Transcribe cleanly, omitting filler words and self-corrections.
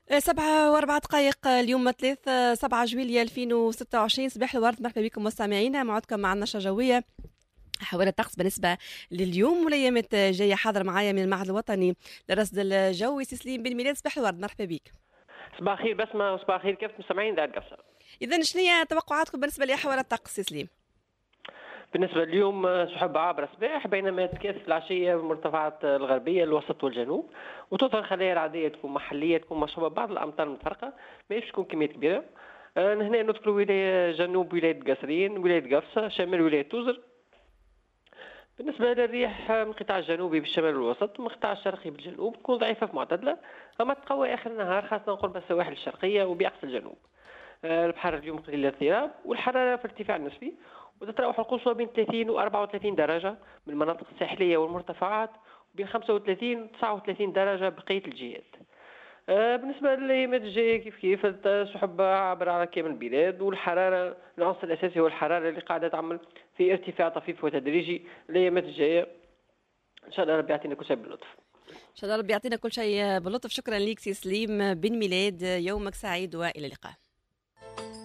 7:04 اليوم 7 جويلية 2026. صباح الورد، مرحبا بكم مستمعينا. معكم مع النشرة الجوية حول الطقس بالنسبة لليوم والأيامات جاية. حاضر معايا من المعهد الوطني للرصد الجوي سي سليم بن ميلاد. صباح الورد، مرحبا بك. صباح الخير بسمة، وصباح الخير كيف مستمعين دار قفصة. إذا شنو هي توقعاتكم بالنسبة لأحوال الطقس سي سليم؟ بالنسبة لليوم سحب عابرة صباح بينما تكاثف العشية بالمرتفعات الغربية الوسط والجنوب، وتظهر خلايا رعدية تكون محلية، تكون مصحوبة بعض الأمطار المتفرقة، ما تكون كميات كبيرة. هنا ندخل ولاية جنوب ولاية قصرين، ولاية قفصة، شمال ولاية توزر. بالنسبة للريح من القطاع الجنوبي بالشمال والوسط ومن القطاع الشرقي بالجنوب تكون ضعيفة في معتدلة، أما تقوى آخر النهار خاصة قرب السواحل الشرقية وبأقصى الجنوب. البحر اليوم قليل الاضطراب والحرارة في ارتفاع نسبي، وتتراوح القصوى بين 30 و 34 درجة من المناطق الساحلية والمرتفعات، وبين 35 و 39 درجة بقية الجهات. بالنسبة للأيامات الجاية كيف السحب عبر على كامل البلاد، والحرارة العنصر الأساسي هو الحرارة اللي قاعدة تعمل في ارتفاع طفيف وتدريجي الأيامات الجاية. إن شاء الله ربي يعطينا كل شيء باللطف. إن شاء الله ربي يعطينا كل شيء باللطف. شكرا لك سي سليم بن ميلاد، يومك سعيد وإلى اللقاء.